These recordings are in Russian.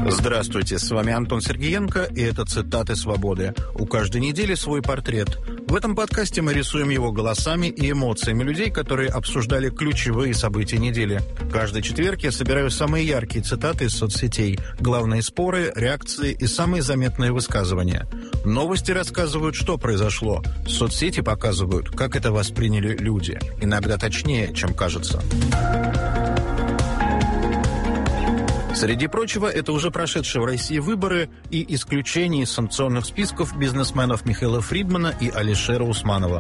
Здравствуйте, с вами Антон Сергеенко, и это «Цитаты свободы». У каждой недели свой портрет. В этом подкасте мы рисуем его голосами и эмоциями людей, которые обсуждали ключевые события недели. Каждый четверг я собираю самые яркие цитаты из соцсетей, главные споры, реакции и самые заметные высказывания. Новости рассказывают, что произошло. Соцсети показывают, как это восприняли люди. Иногда точнее, чем кажется. Среди прочего, это уже прошедшие в России выборы и исключение из санкционных списков бизнесменов Михаила Фридмана и Алишера Усманова.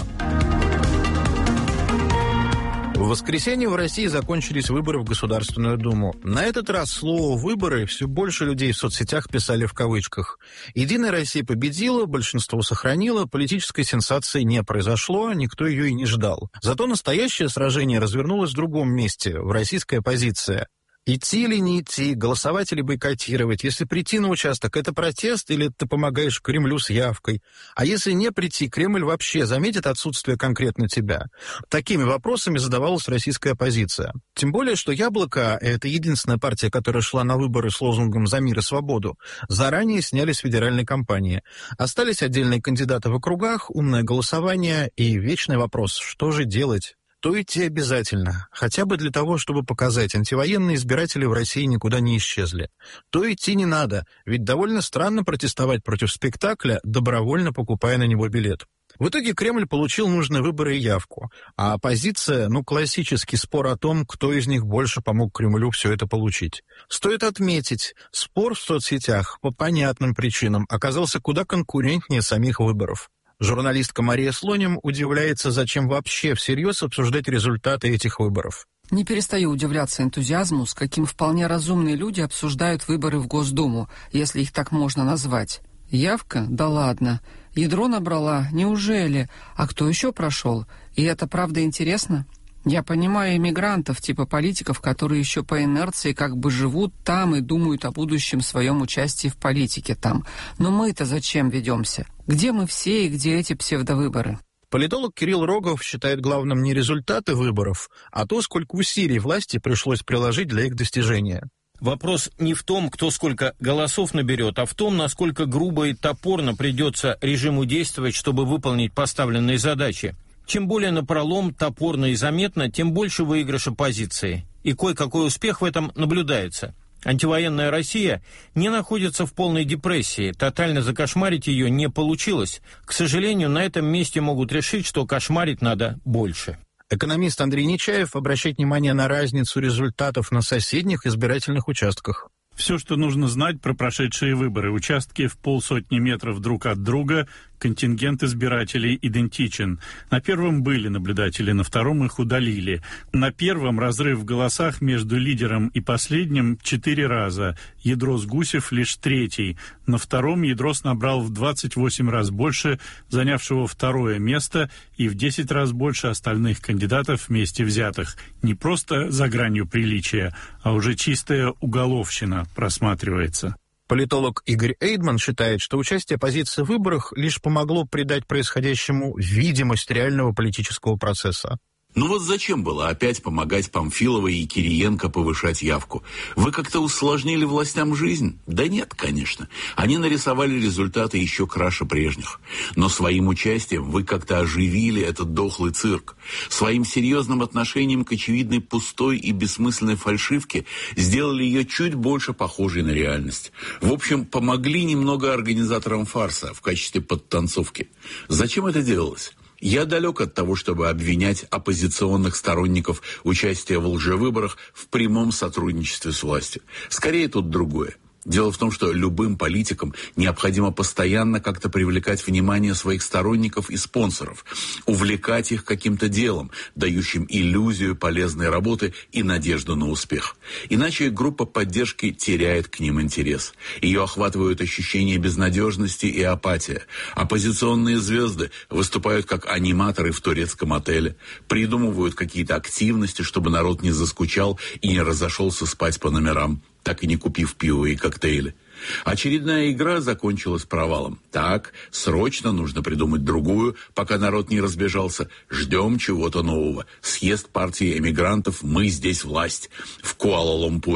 В воскресенье в России закончились выборы в Государственную Думу. На этот раз слово «выборы» все больше людей в соцсетях писали в кавычках. «Единая Россия» победила, большинство сохранило, политической сенсации не произошло, никто ее и не ждал. Зато настоящее сражение развернулось в другом месте, в российской оппозиции. Идти или не идти, голосовать или бойкотировать. Если прийти на участок, это протест или ты помогаешь Кремлю с явкой? А если не прийти, Кремль вообще заметит отсутствие конкретно тебя? Такими вопросами задавалась российская оппозиция. Тем более, что «Яблоко» — это единственная партия, которая шла на выборы с лозунгом «За мир и свободу», заранее сняли с федеральной кампании. Остались отдельные кандидаты в округах, умное голосование и вечный вопрос: что же делать? То идти обязательно, хотя бы для того, чтобы показать, антивоенные избиратели в России никуда не исчезли. То идти не надо, ведь довольно странно протестовать против спектакля, добровольно покупая на него билет. В итоге Кремль получил нужные выборы и явку, а оппозиция, классический спор о том, кто из них больше помог Кремлю все это получить. Стоит отметить, спор в соцсетях по понятным причинам оказался куда конкурентнее самих выборов. Журналистка Мария Слоним удивляется, зачем вообще всерьез обсуждать результаты этих выборов. Не перестаю удивляться энтузиазму, с каким вполне разумные люди обсуждают выборы в Госдуму, если их так можно назвать. Явка? Да ладно. Ядро набрала? Неужели? А кто еще прошел? И это правда интересно? Я понимаю иммигрантов, типа политиков, которые еще по инерции как бы живут там и думают о будущем своем участии в политике там. Но мы-то зачем ведемся? Где мы все и где эти псевдовыборы? Политолог Кирилл Рогов считает главным не результаты выборов, а то, сколько усилий власти пришлось приложить для их достижения. Вопрос не в том, кто сколько голосов наберет, а в том, насколько грубо и топорно придется режиму действовать, чтобы выполнить поставленные задачи. Чем более напролом, топорно и заметно, тем больше выигрыш оппозиции. И кое-какой успех в этом наблюдается. Антивоенная Россия не находится в полной депрессии. Тотально закошмарить ее не получилось. К сожалению, на этом месте могут решить, что кошмарить надо больше. Экономист Андрей Нечаев обращает внимание на разницу результатов на соседних избирательных участках. Все, что нужно знать про прошедшие выборы. Участки в 50 метров друг от друга, контингент избирателей идентичен. На первом были наблюдатели, на втором их удалили. На первом разрыв в голосах между лидером и последним 4 раза. Ядрос Гусев лишь третий. На втором Ядрос набрал в 28 раз больше занявшего второе место и в 10 раз больше остальных кандидатов вместе взятых. Не просто за гранью приличия, а уже чистая уголовщина просматривается. Политолог Игорь Эйдман считает, что участие оппозиции в выборах лишь помогло придать происходящему видимость реального политического процесса. Зачем было опять помогать Памфиловой и Кириенко повышать явку? Вы как-то усложнили властям жизнь? Да нет, конечно. Они нарисовали результаты еще краше прежних. Но своим участием вы как-то оживили этот дохлый цирк. Своим серьезным отношением к очевидной пустой и бессмысленной фальшивке сделали ее чуть больше похожей на реальность. В общем, помогли немного организаторам фарса в качестве подтанцовки. Зачем это делалось? Я далек от того, чтобы обвинять оппозиционных сторонников участия в лжевыборах в прямом сотрудничестве с властью. Скорее тут другое. Дело в том, что любым политикам необходимо постоянно как-то привлекать внимание своих сторонников и спонсоров, увлекать их каким-то делом, дающим иллюзию полезной работы и надежду на успех. Иначе группа поддержки теряет к ним интерес. Ее охватывают ощущение безнадежности и апатия. Оппозиционные звезды выступают как аниматоры в турецком отеле, придумывают какие-то активности, чтобы народ не заскучал и не разошелся спать по номерам, так и не купив пиво и коктейли. Очередная игра закончилась провалом. Так, срочно нужно придумать другую, пока народ не разбежался. Ждем чего-то нового. Съезд партии эмигрантов «Мы здесь власть» в Куала-Лумпуре.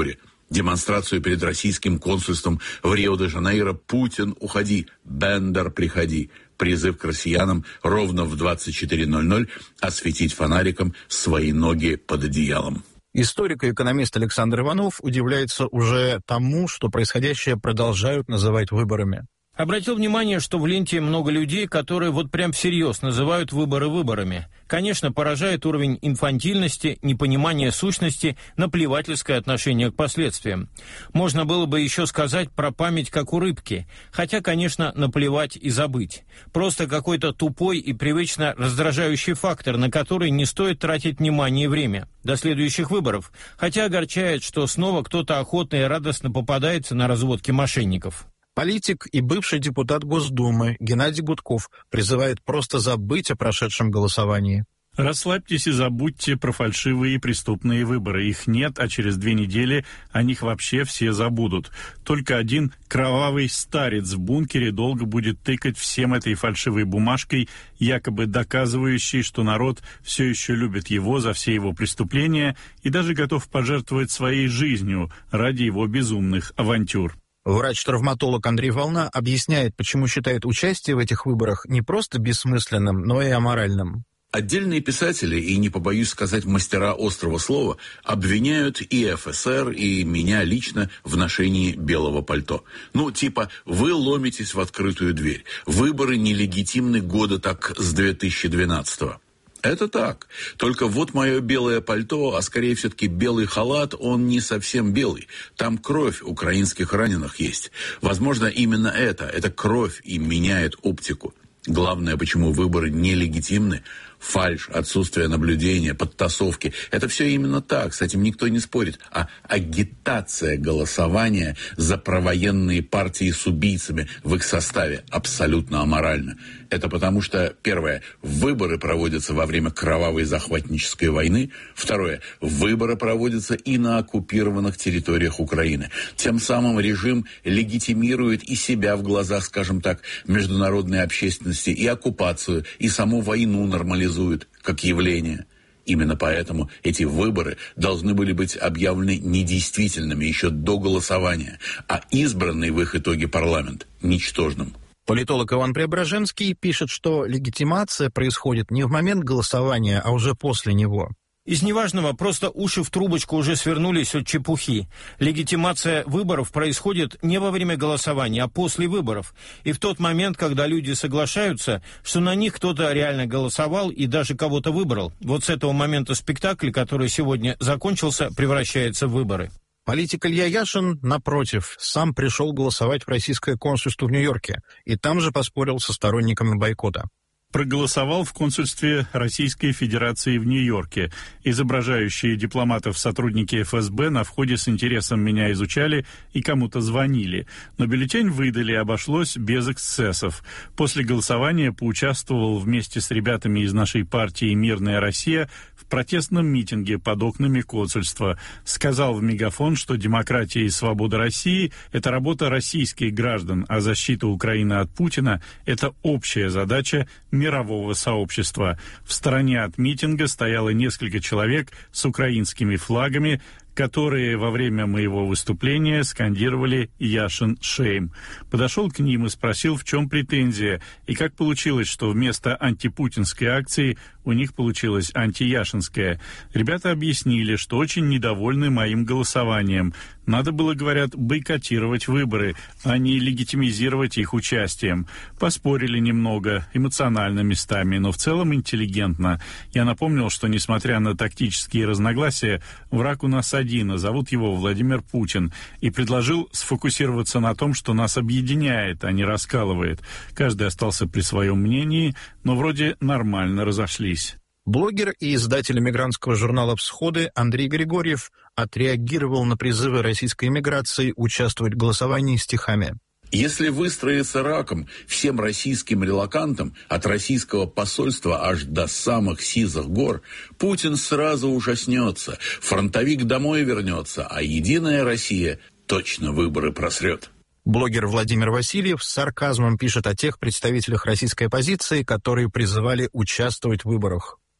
Демонстрацию перед российским консульством в Рио-де-Жанейро «Путин, уходи, Бендер, приходи». Призыв к россиянам ровно в 24:00 осветить фонариком свои ноги под одеялом. Историк и экономист Александр Иванов удивляется уже тому, что происходящее продолжают называть выборами. Обратил внимание, что в ленте много людей, которые вот прям всерьез называют выборы выборами. Конечно, поражает уровень инфантильности, непонимания сущности, наплевательское отношение к последствиям. Можно было бы еще сказать про память как у рыбки, хотя, конечно, наплевать и забыть. Просто какой-то тупой и привычно раздражающий фактор, на который не стоит тратить внимание и время. До следующих выборов. Хотя огорчает, что снова кто-то охотно и радостно попадается на разводки мошенников. Политик и бывший депутат Госдумы Геннадий Гудков призывает просто забыть о прошедшем голосовании. Расслабьтесь и забудьте про фальшивые и преступные выборы. Их нет, а через 2 недели о них вообще все забудут. Только один кровавый старец в бункере долго будет тыкать всем этой фальшивой бумажкой, якобы доказывающей, что народ все еще любит его за все его преступления и даже готов пожертвовать своей жизнью ради его безумных авантюр. Врач-травматолог Андрей Волна объясняет, почему считает участие в этих выборах не просто бессмысленным, но и аморальным. Отдельные писатели, и не побоюсь сказать мастера острого слова, обвиняют и ФСР, и меня лично в ношении белого пальто. Ну, типа, вы ломитесь в открытую дверь. Выборы нелегитимны года так с 2012-го. Это так. Только вот мое белое пальто, а скорее все-таки белый халат, он не совсем белый. Там кровь украинских раненых есть. Возможно, именно эта кровь и меняет оптику. Главное, почему выборы нелегитимны, фальшь, отсутствие наблюдения, подтасовки. Это все именно так, с этим никто не спорит. А агитация голосования за провоенные партии с убийцами в их составе абсолютно аморальна. Это потому что, первое, выборы проводятся во время кровавой захватнической войны. Второе, выборы проводятся и на оккупированных территориях Украины. Тем самым режим легитимирует и себя в глазах, скажем так, международной общественности, и оккупацию, и саму войну нормализует как явление. Именно поэтому эти выборы должны были быть объявлены недействительными еще до голосования, а избранный в их итоге парламент – ничтожным. Политолог Иван Преображенский пишет, что легитимация происходит не в момент голосования, а уже после него. Из неважного просто уши в трубочку уже свернулись от чепухи. Легитимация выборов происходит не во время голосования, а после выборов. И в тот момент, когда люди соглашаются, что на них кто-то реально голосовал и даже кого-то выбрал. Вот с этого момента спектакль, который сегодня закончился, превращается в выборы. Политик Илья Яшин, напротив, сам пришел голосовать в российское консульство в Нью-Йорке и там же поспорил со сторонниками бойкота. Проголосовал в консульстве Российской Федерации в Нью-Йорке. Изображающие дипломатов сотрудники ФСБ на входе с интересом меня изучали и кому-то звонили. Но бюллетень выдали, обошлось без эксцессов. После голосования поучаствовал вместе с ребятами из нашей партии «Мирная Россия» в протестном митинге под окнами консульства. Сказал в мегафон, что демократия и свобода России – это работа российских граждан, а защита Украины от Путина – это общая задача мирового сообщества. В стороне от митинга стояло несколько человек с украинскими флагами, которые во время моего выступления скандировали «Яшин шейм». Подошел к ним и спросил, в чем претензия, и как получилось, что вместо антипутинской акции у них получилась антияшинская. Ребята объяснили, что очень недовольны моим голосованием. Надо было, говорят, бойкотировать выборы, а не легитимизировать их участием. Поспорили немного, эмоционально местами, но в целом интеллигентно. Я напомнил, что, несмотря на тактические разногласия, враг у нас один, а зовут его Владимир Путин, и предложил сфокусироваться на том, что нас объединяет, а не раскалывает. Каждый остался при своем мнении, но вроде нормально разошлись. Блогер и издатель эмигрантского журнала «Всходы» Андрей Григорьев отреагировал на призывы российской эмиграции участвовать в голосовании стихами. Если выстроиться раком всем российским релокантам от российского посольства аж до самых сизых гор, Путин сразу ужаснется, фронтовик домой вернется, а Единая Россия точно выборы просрет. Блогер Владимир Васильев с сарказмом пишет о тех представителях российской оппозиции, которые призывали участвовать в выборах.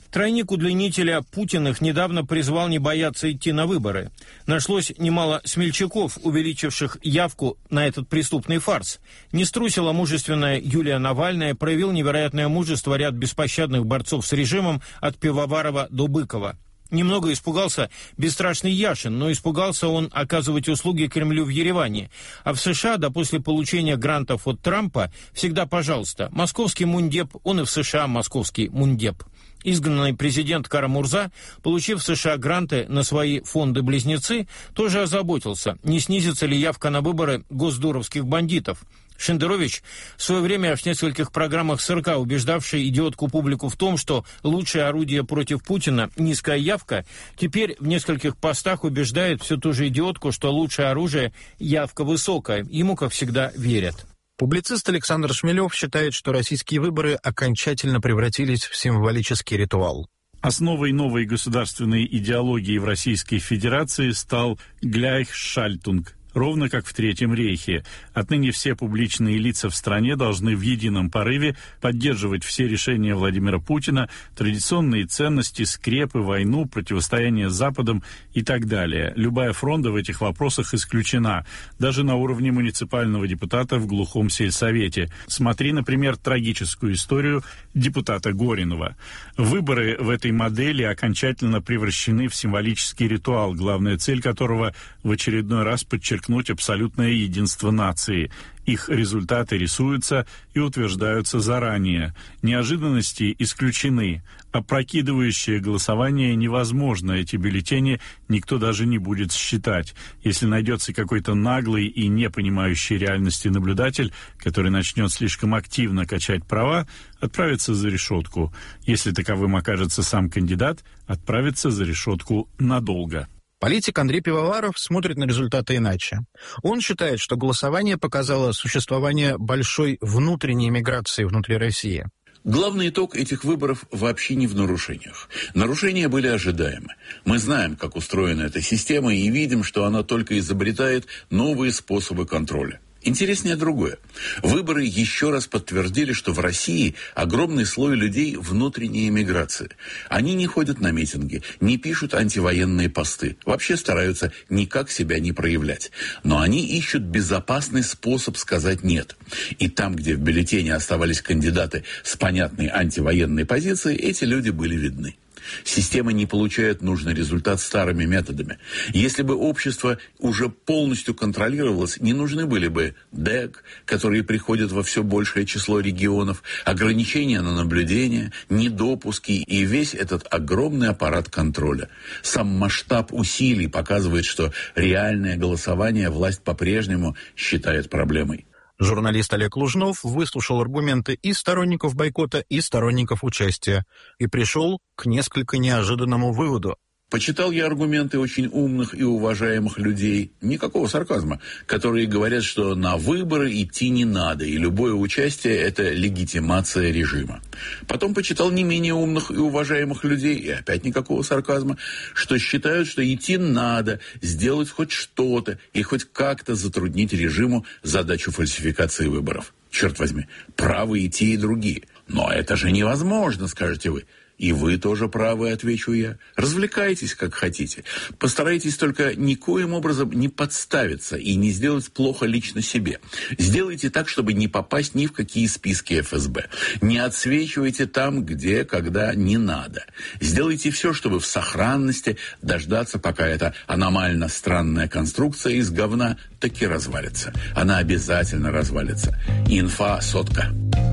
Тройник удлинителя Путиных недавно призвал не бояться идти на выборы. Нашлось немало смельчаков, увеличивших явку на этот преступный фарс. Не струсила мужественная Юлия Навальная, проявил невероятное мужество ряд беспощадных борцов с режимом от Пивоварова до Быкова. Немного испугался бесстрашный Яшин, но испугался он оказывать услуги Кремлю в Ереване. А в США, да после получения грантов от Трампа, всегда пожалуйста. Московский мундеп, он и в США московский мундеп. Изгнанный президент Кара-Мурза, получив в США гранты на свои фонды-близнецы, тоже озаботился, не снизится ли явка на выборы госдуровских бандитов. Шендерович в свое время в нескольких программах СРК, убеждавший идиотку публику в том, что лучшее орудие против Путина – низкая явка, теперь в нескольких постах убеждает всю ту же идиотку, что лучшее оружие – явка высокая. Ему, как всегда, верят. Публицист Александр Шмелев считает, что российские выборы окончательно превратились в символический ритуал. Основой новой государственной идеологии в Российской Федерации стал Gleichschaltung, ровно как в Третьем рейхе. Отныне все публичные лица в стране должны в едином порыве поддерживать все решения Владимира Путина, традиционные ценности, скрепы, войну, противостояние с Западом и так далее. Любая фронта в этих вопросах исключена, даже на уровне муниципального депутата в глухом сельсовете. Смотри, например, трагическую историю депутата Горинова. Выборы в этой модели окончательно превращены в символический ритуал, главная цель которого в очередной раз подчеркнуть абсолютное единство нации. Их результаты рисуются и утверждаются заранее. Неожиданности исключены. Опрокидывающее голосование невозможно. Эти бюллетени никто даже не будет считать. Если найдется какой-то наглый и не понимающий реальности наблюдатель, который начнет слишком активно качать права, отправится за решетку. Если таковым окажется сам кандидат, отправится за решетку надолго. Политик Андрей Пивоваров смотрит на результаты иначе. Он считает, что голосование показало существование большой внутренней миграции внутри России. Главный итог этих выборов вообще не в нарушениях. Нарушения были ожидаемы. Мы знаем, как устроена эта система, и видим, что она только изобретает новые способы контроля. Интереснее другое. Выборы еще раз подтвердили, что в России огромный слой людей внутренней эмиграции. Они не ходят на митинги, не пишут антивоенные посты, вообще стараются никак себя не проявлять. Но они ищут безопасный способ сказать «нет». И там, где в бюллетене оставались кандидаты с понятной антивоенной позицией, эти люди были видны. Система не получает нужный результат старыми методами. Если бы общество уже полностью контролировалось, не нужны были бы ДЭК, которые приходят во все большее число регионов, ограничения на наблюдение, недопуски и весь этот огромный аппарат контроля. Сам масштаб усилий показывает, что реальное голосование власть по-прежнему считает проблемой. Журналист Олег Лужнов выслушал аргументы и сторонников бойкота, и сторонников участия, и пришел к несколько неожиданному выводу. Почитал я аргументы очень умных и уважаемых людей, никакого сарказма, которые говорят, что на выборы идти не надо, и любое участие – это легитимация режима. Потом почитал не менее умных и уважаемых людей, и опять никакого сарказма, что считают, что идти надо, сделать хоть что-то и хоть как-то затруднить режиму задачу фальсификации выборов. Черт возьми, правы и те, и другие. Но это же невозможно, скажете вы. И вы тоже правы, отвечу я. Развлекайтесь, как хотите. Постарайтесь только никоим образом не подставиться и не сделать плохо лично себе. Сделайте так, чтобы не попасть ни в какие списки ФСБ. Не отсвечивайте там, где, когда не надо. Сделайте все, чтобы в сохранности дождаться, пока эта аномально странная конструкция из говна таки развалится. Она обязательно развалится. Инфа сотка.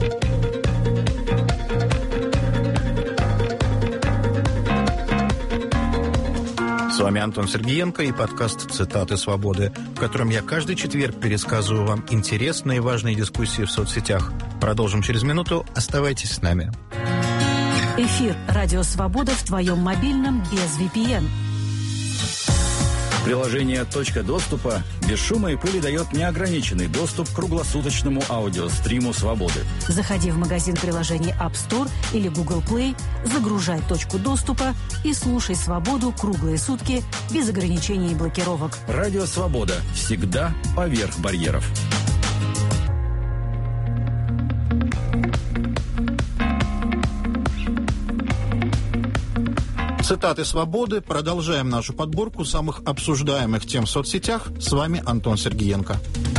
С вами Антон Сергеенко и подкаст «Цитаты свободы», в котором я каждый четверг пересказываю вам интересные и важные дискуссии в соцсетях. Продолжим через минуту. Оставайтесь с нами. Эфир «Радио Свобода» в твоем мобильном без VPN. Приложение «Точка доступа» без шума и пыли дает неограниченный доступ к круглосуточному аудиостриму «Свободы». Заходи в магазин приложений App Store или Google Play, загружай «Точку доступа» и слушай «Свободу» круглые сутки без ограничений и блокировок. Радио «Свобода» всегда поверх барьеров. Цитаты «Свободы». Продолжаем нашу подборку самых обсуждаемых тем в соцсетях. С вами Антон Сергиенко.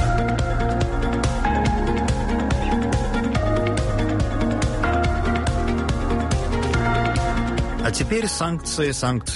А теперь санкции.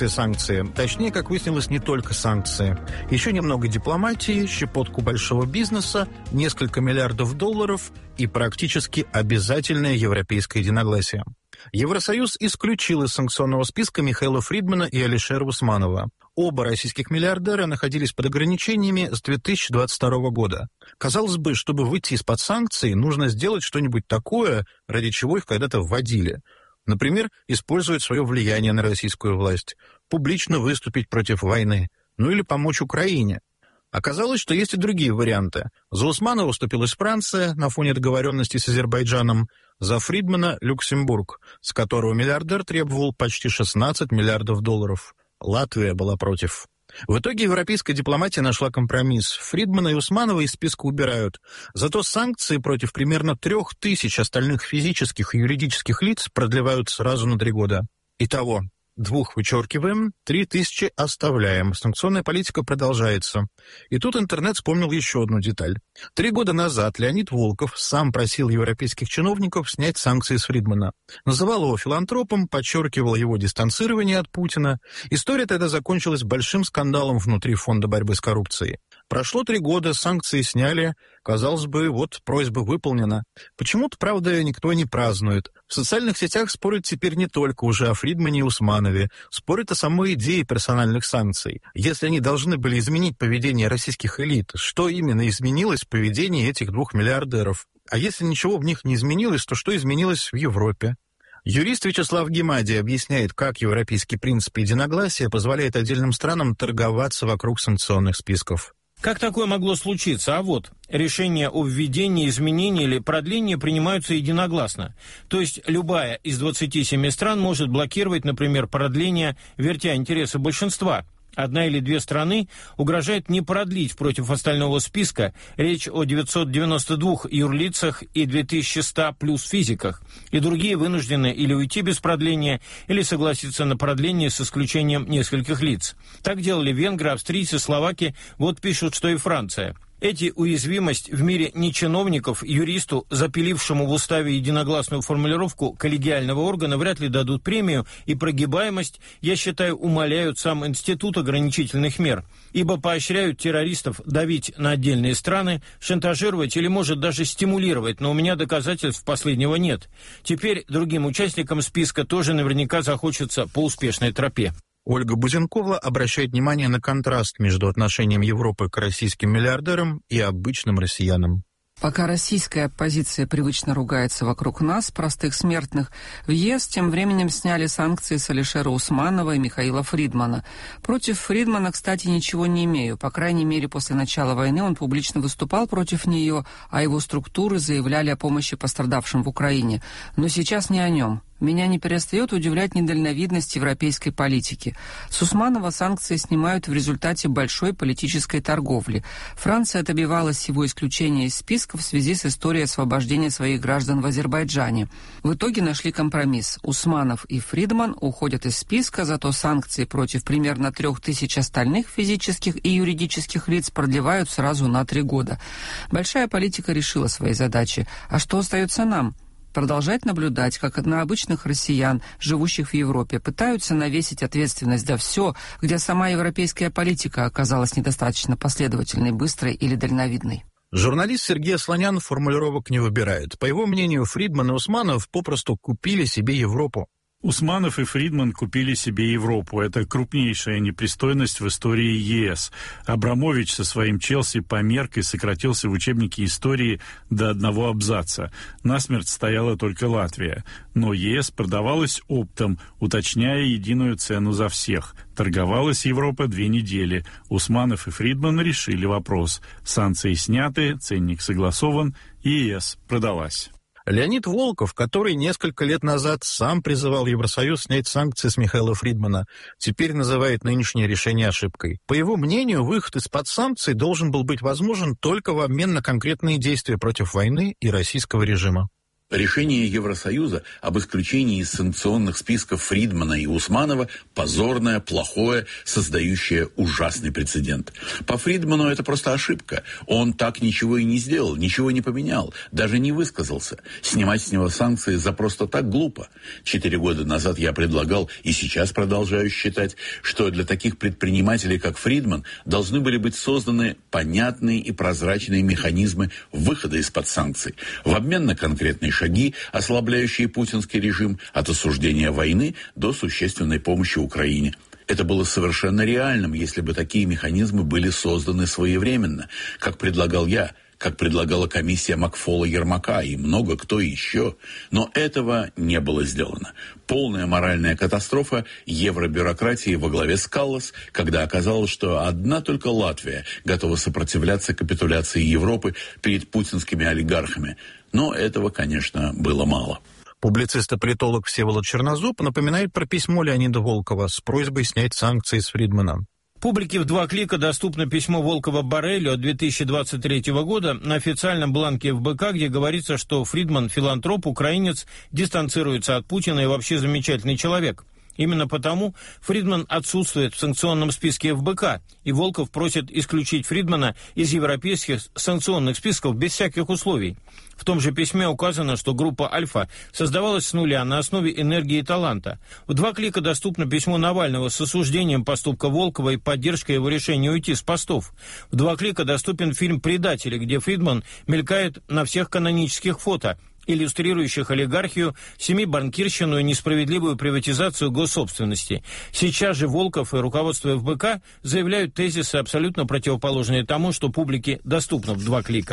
Точнее, как выяснилось, не только санкции. Еще немного дипломатии, щепотку большого бизнеса, несколько миллиардов долларов и практически обязательное европейское единогласие. Евросоюз исключил из санкционного списка Михаила Фридмана и Алишера Усманова. Оба российских миллиардера находились под ограничениями с 2022 года. Казалось бы, чтобы выйти из-под санкций, нужно сделать что-нибудь такое, ради чего их когда-то вводили. Например, использовать свое влияние на российскую власть, публично выступить против войны, ну или помочь Украине. Оказалось, что есть и другие варианты. За Усманова вступилась Франция на фоне договоренности с Азербайджаном, за Фридмана – Люксембург, с которого миллиардер требовал почти 16 миллиардов долларов. Латвия была против. В итоге европейская дипломатия нашла компромисс. Фридмана и Усманова из списка убирают. Зато санкции против примерно 3000 остальных физических и юридических лиц продлевают сразу на 3 года. Итого, 2 вычеркиваем, 3000 оставляем. Санкционная политика продолжается. И тут интернет вспомнил еще одну деталь. 3 года назад Леонид Волков сам просил европейских чиновников снять санкции с Фридмана. Называл его филантропом, подчеркивал его дистанцирование от Путина. История тогда закончилась большим скандалом внутри Фонда борьбы с коррупцией. Прошло 3 года, санкции сняли. Казалось бы, вот просьба выполнена. Почему-то, правда, никто не празднует. В социальных сетях спорят теперь не только уже о Фридмане и Усманове. Спорят о самой идее персональных санкций. Если они должны были изменить поведение российских элит, что именно изменилось в поведении этих 2 миллиардеров? А если ничего в них не изменилось, то что изменилось в Европе? Юрист Вячеслав Гемадий объясняет, как европейский принцип единогласия позволяет отдельным странам торговаться вокруг санкционных списков. Как такое могло случиться? А вот, решения о введении, изменении или продлении принимаются единогласно. То есть любая из 27 стран может блокировать, например, продление, вертя интересы большинства. 1 или 2 страны угрожает не продлить против остального списка. Речь о 992 юрлицах и 2100 плюс физиках. И другие вынуждены или уйти без продления, или согласиться на продление с исключением нескольких лиц. Так делали венгры, австрийцы, словаки. Вот пишут, что и Франция. Эти уязвимость в мире не чиновников, юристу, запилившему в уставе единогласную формулировку коллегиального органа, вряд ли дадут премию, и прогибаемость, я считаю, умаляют сам институт ограничительных мер, ибо поощряют террористов давить на отдельные страны, шантажировать или, может, даже стимулировать, но у меня доказательств последнего нет. Теперь другим участникам списка тоже наверняка захочется по успешной тропе. Ольга Бузенкова обращает внимание на контраст между отношением Европы к российским миллиардерам и обычным россиянам. Пока российская оппозиция привычно ругается вокруг нас, простых смертных, в ЕС тем временем сняли санкции с Алишера Усманова и Михаила Фридмана. Против Фридмана, кстати, ничего не имею. По крайней мере, после начала войны он публично выступал против нее, а его структуры заявляли о помощи пострадавшим в Украине. Но сейчас не о нем. Меня не перестает удивлять недальновидность европейской политики. С Усманова санкции снимают в результате большой политической торговли. Франция добивалась его исключения из списка в связи с историей освобождения своих граждан в Азербайджане. В итоге нашли компромисс. Усманов и Фридман уходят из списка, зато санкции против примерно 3000 остальных физических и юридических лиц продлевают сразу на 3 года. Большая политика решила свои задачи. А что остается нам? Продолжать наблюдать, как на обычных россиян, живущих в Европе, пытаются навесить ответственность за все, где сама европейская политика оказалась недостаточно последовательной, быстрой или дальновидной. Журналист Сергей Слонян формулировок не выбирает. По его мнению, Фридман и Усманов попросту купили себе Европу. Усманов и Фридман купили себе Европу. Это крупнейшая непристойность в истории ЕС. Абрамович со своим Челси померк и сократился в учебнике истории до 1 абзаца. Насмерть стояла только Латвия. Но ЕС продавалась оптом, уточняя единую цену за всех. Торговалась Европа 2 недели. Усманов и Фридман решили вопрос. Санкции сняты, ценник согласован, и ЕС продалась. Леонид Волков, который несколько лет назад сам призывал Евросоюз снять санкции с Михаила Фридмана, теперь называет нынешнее решение ошибкой. По его мнению, выход из-под санкций должен был быть возможен только в обмен на конкретные действия против войны и российского режима. Решение Евросоюза об исключении из санкционных списков Фридмана и Усманова позорное, плохое, создающее ужасный прецедент. По Фридману это просто ошибка. Он так ничего и не сделал, ничего не поменял, даже не высказался. Снимать с него санкции за просто так глупо. 4 года назад я предлагал, и сейчас продолжаю считать, что для таких предпринимателей, как Фридман, должны были быть созданы понятные и прозрачные механизмы выхода из-под санкций. В обмен на конкретные шаги, ослабляющие путинский режим от осуждения войны до существенной помощи Украине. Это было совершенно реальным, если бы такие механизмы были созданы своевременно, как предлагал я, как предлагала комиссия Макфола-Ермака и много кто еще. Но этого не было сделано. Полная моральная катастрофа евробюрократии во главе с Каллас, когда оказалось, что одна только Латвия готова сопротивляться капитуляции Европы перед путинскими олигархами. Но этого, конечно, было мало. Публицист и политолог Всеволод Чернозуб напоминает про письмо Леонида Волкова с просьбой снять санкции с Фридмана. Публике в 2 клика доступно письмо Волкова Борреллю от 2023 года на официальном бланке ФБК, где говорится, что Фридман, филантроп, украинец, дистанцируется от Путина и вообще замечательный человек. Именно потому Фридман отсутствует в санкционном списке ФБК, и Волков просит исключить Фридмана из европейских санкционных списков без всяких условий. В том же письме указано, что группа «Альфа» создавалась с нуля на основе энергии и таланта. В 2 клика доступно письмо Навального с осуждением поступка Волкова и поддержкой его решения уйти с постов. В 2 клика доступен фильм «Предатели», где Фридман мелькает на всех канонических фото, иллюстрирующих олигархию, семибанкирщину и несправедливую приватизацию госсобственности. Сейчас же Волков и руководство ФБК заявляют тезисы, абсолютно противоположные тому, что публике доступно в 2 клика.